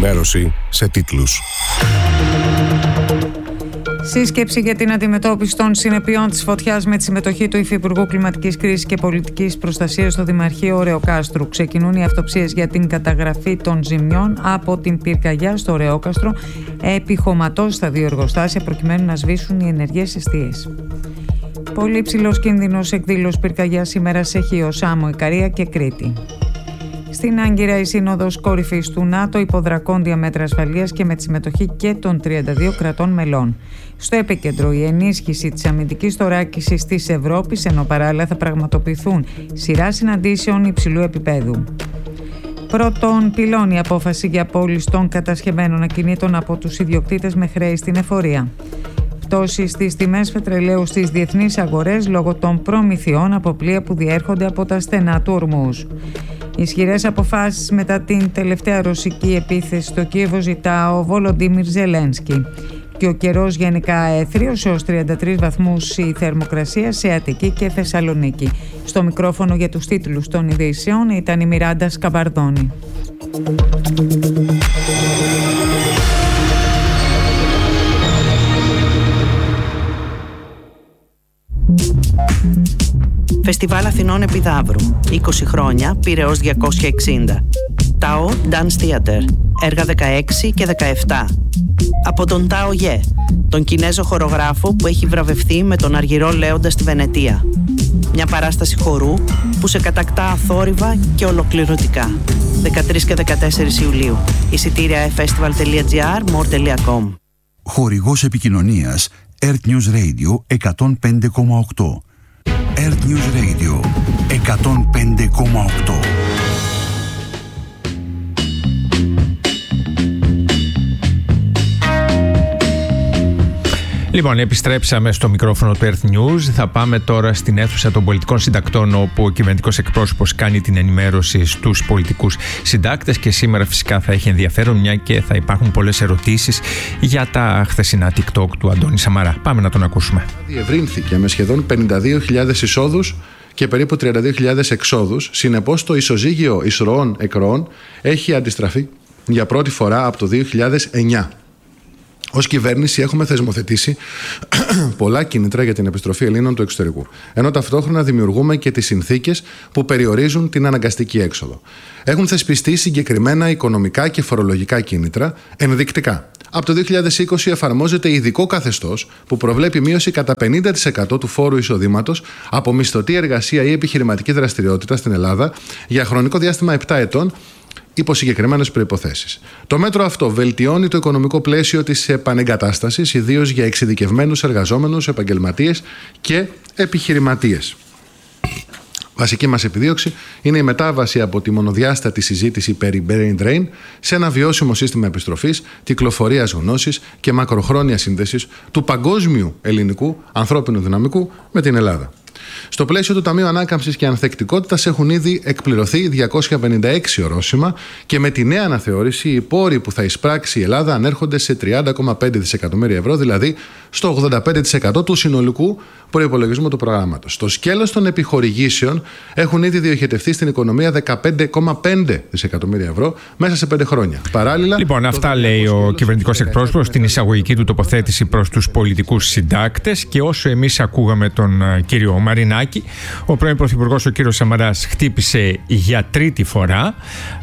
ενημέρωση σε τίτλους. Σύσκεψη για την αντιμετώπιση των συνεπειών της φωτιάς με τη συμμετοχή του Υφυπουργού Κλιματικής Κρίσης και Πολιτικής Προστασίας στο Δημαρχείο Ρεοκάστρου. Ξεκινούν οι αυτοψίες για την καταγραφή των ζημιών από την πυρκαγιά στο Ρεόκαστρο, επιχωματώς στα 2 εργοστάσια προκειμένου να σβήσουν οι ενεργές εστίες. Πολύ υψηλός κίνδυνος εκδήλωσης πυρκαγιάς σήμερα σε Χίο, Σάμο, Ικαρία και Κρήτη. Στην Άγκυρα η Σύνοδος Κορυφής του ΝΑΤΟ υποδρακόντια μέτρα ασφαλείας και με τη συμμετοχή και των 32 κρατών μελών. Στο επίκεντρο η ενίσχυση της αμυντικής θωράκισης της Ευρώπης, ενώ παράλληλα θα πραγματοποιηθούν σειρά συναντήσεων υψηλού επίπεδου. Πρώτον, πυλώνει η απόφαση για πώληση των κατασχεμένων ακινήτων από τους ιδιοκτήτες με χρέη στην εφορία. Πτώση στις τιμές πετρελαίου στις διεθνείς αγορές λόγω των προμηθειών από πλοία που διέρχονται από τα στενά του Ορμούζ. Ισχυρές αποφάσεις μετά την τελευταία ρωσική επίθεση στο Κίεβο ζητά ο Βολοντίμιρ Ζελένσκι. Και ο καιρός γενικά έθριος έως 33 βαθμούς η θερμοκρασία σε Αττική και Θεσσαλονίκη. Στο μικρόφωνο για τους τίτλους των ειδήσεων ήταν η Μιράντα Σκαμπαρδόνη. Φεστιβάλ Αθηνών Επιδαύρου. 20 χρόνια, Πειραιώς 260. Τάο Dance Theater. Έργα 16 και 17. Από τον Τάο Γε, τον Κινέζο χορογράφο που έχει βραβευθεί με τον Αργυρό Λέοντα στη Βενετία. Μια παράσταση χορού που σε κατακτά αθόρυβα και ολοκληρωτικά. 13 και 14 Ιουλίου. Εισιτήρια festival.gr, more.com. Χορηγός επικοινωνίας Earth News Radio 105,8. Earth News Radio 105,8. Λοιπόν, επιστρέψαμε στο μικρόφωνο του Earth News. Θα πάμε τώρα στην αίθουσα των πολιτικών συντακτών, όπου ο κυβερνητικός εκπρόσωπος κάνει την ενημέρωση στους πολιτικούς συντάκτες και σήμερα φυσικά θα έχει ενδιαφέρον, μια και θα υπάρχουν πολλές ερωτήσεις για τα χθεσινά TikTok του Αντώνη Σαμαρά. Πάμε να τον ακούσουμε. Διευρύνθηκε με σχεδόν 52.000 εισόδους και περίπου 32.000 εξόδους. Συνεπώς, το ισοζύγιο εισρωών-εκροών έχει αντιστραφεί για πρώτη φορά από το 2009. Ως κυβέρνηση έχουμε θεσμοθετήσει πολλά κίνητρα για την επιστροφή Ελλήνων του εξωτερικού, ενώ ταυτόχρονα δημιουργούμε και τις συνθήκες που περιορίζουν την αναγκαστική έξοδο. Έχουν θεσπιστεί συγκεκριμένα οικονομικά και φορολογικά κίνητρα ενδεικτικά. Από το 2020 εφαρμόζεται ειδικό καθεστώς που προβλέπει μείωση κατά 50% του φόρου εισοδήματος από μισθωτή εργασία ή επιχειρηματική δραστηριότητα στην Ελλάδα για χρονικό διάστημα 7 ετών, υπό συγκεκριμένες προϋποθέσεις. Το μέτρο αυτό βελτιώνει το οικονομικό πλαίσιο της επανεγκατάστασης, ιδίως για εξειδικευμένους εργαζόμενους, επαγγελματίες και επιχειρηματίες. Βασική μας επιδίωξη είναι η μετάβαση από τη μονοδιάστατη συζήτηση περί brain drain σε ένα βιώσιμο σύστημα επιστροφής, κυκλοφορίας γνώσης και μακροχρόνια σύνδεσης του παγκόσμιου ελληνικού ανθρώπινου δυναμικού με την Ελλάδα. Στο πλαίσιο του Ταμείου Ανάκαμψης και Ανθεκτικότητας έχουν ήδη εκπληρωθεί 256 ορόσημα και με τη νέα αναθεώρηση οι πόροι που θα εισπράξει η Ελλάδα ανέρχονται σε 30,5 δισεκατομμύρια ευρώ, δηλαδή στο 85% του συνολικού προϋπολογισμού του προγράμματος. Στο σκέλος των επιχορηγήσεων έχουν ήδη διοχετευτεί στην οικονομία 15,5 δισεκατομμύρια ευρώ μέσα σε 5 χρόνια. Παράλληλα, λοιπόν, αυτά λέει ο κυβερνητικός εκπρόσωπος στην εισαγωγική του τοποθέτηση προς τους πολιτικούς συντάκτες. Και όσο εμείς ακούγαμε τον κύριο Μαρινάκη, ο πρώην πρωθυπουργός ο κύριος Σαμαράς χτύπησε για τρίτη φορά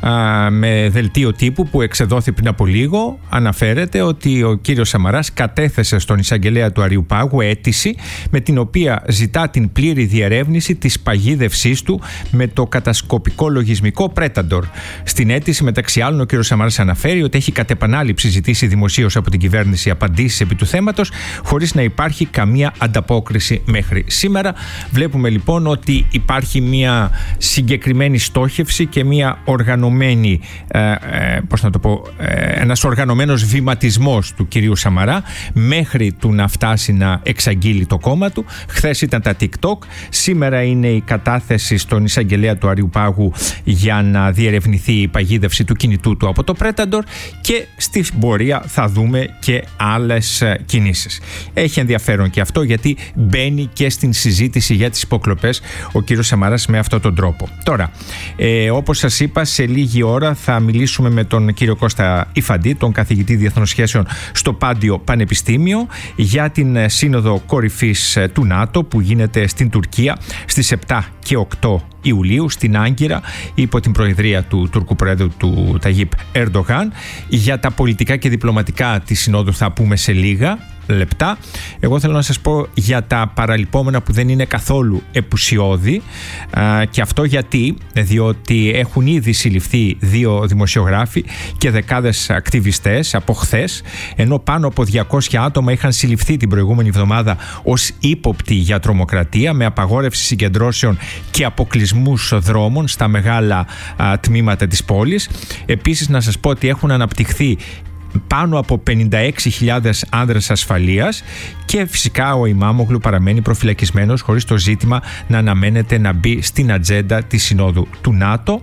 με δελτίο τύπου που εξεδόθη πριν από λίγο. Αναφέρεται ότι ο κύριος Σαμαράς κατέθεσε στον εισαγγελέα του Αριουπάγου αίτηση με την οποία ζητά την πλήρη διερεύνηση της παγίδευσής του με το κατασκοπικό λογισμικό Predator. Στην αίτηση, μεταξύ άλλων, ο κ. Σαμαράς αναφέρει ότι έχει κατ' επανάληψη ζητήσει δημοσίως από την κυβέρνηση απαντήσεις επί του θέματος, χωρίς να υπάρχει καμία ανταπόκριση μέχρι σήμερα. Βλέπουμε λοιπόν ότι υπάρχει μια συγκεκριμένη στόχευση και μια οργανωμένη, ένας οργανωμένος βηματισμός του κυρίου Σαμαρά μέχρι του του να φτάσει να εξαγγείλει το κόμμα του. Χθες ήταν τα TikTok, σήμερα είναι η κατάθεση στον εισαγγελέα του Αριουπάγου για να διερευνηθεί η παγίδευση του κινητού του από το Predator, και στη πορεία θα δούμε και άλλες κινήσεις. Έχει ενδιαφέρον και αυτό, γιατί μπαίνει και στην συζήτηση για τις υποκλοπές ο κύριος Σαμαράς με αυτόν τον τρόπο. Τώρα, όπως σας είπα, σε λίγη ώρα θα μιλήσουμε με τον κύριο Κώστα Ιφαντή, τον καθηγητή Διεθνών Σχέσεων στο Πάντιο Πανεπιστήμιο, για την Σύνοδο Κορυφής του ΝΑΤΟ που γίνεται στην Τουρκία στις 7 και 8 Ιουλίου στην Άγκυρα, υπό την προεδρία του Τούρκου Προέδρου του Ταγίπ Ερντογάν. Για τα πολιτικά και διπλωματικά της Συνόδου θα πούμε σε λίγα λεπτά. Εγώ θέλω να σας πω για τα παραλειπόμενα που δεν είναι καθόλου επουσιώδη, και αυτό διότι έχουν ήδη συλληφθεί 2 δημοσιογράφοι και δεκάδες ακτιβιστές από χθες, ενώ πάνω από 200 άτομα είχαν συλληφθεί την προηγούμενη εβδομάδα ως ύποπτοι για τρομοκρατία, με απαγόρευση συγκεντρώσεων και αποκλεισμούς δρόμων στα μεγάλα τμήματα της πόλης. Επίσης, να σας πω ότι έχουν αναπτυχθεί πάνω από 56.000 άνδρες ασφαλείας, και φυσικά ο Ιμάμογλου παραμένει προφυλακισμένος, χωρίς το ζήτημα να αναμένεται να μπει στην ατζέντα της Συνόδου του ΝΑΤΟ.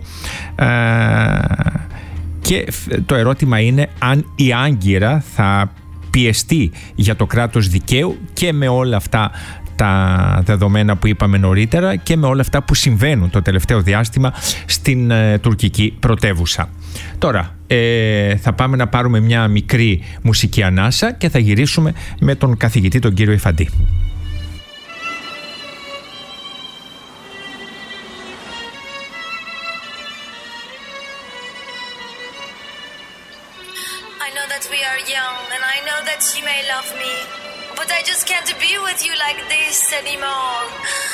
Και το ερώτημα είναι αν η Άγκυρα θα πιεστεί για το κράτος δικαίου, και με όλα αυτά τα δεδομένα που είπαμε νωρίτερα και με όλα αυτά που συμβαίνουν το τελευταίο διάστημα στην τουρκική πρωτεύουσα. Τώρα θα πάμε να πάρουμε μια μικρή μουσική ανάσα και θα γυρίσουμε με τον καθηγητή, τον κύριο Ιφαντή. I know that we are young and I know that you may love me, but I just can't be with you like this anymore.